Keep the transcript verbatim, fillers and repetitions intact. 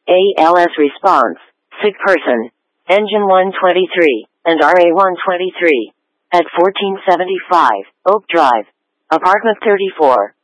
A L S response, sick person, engine one twenty-three, and R A one twenty-three, at fourteen seventy-five, Oak Drive, apartment thirty-four.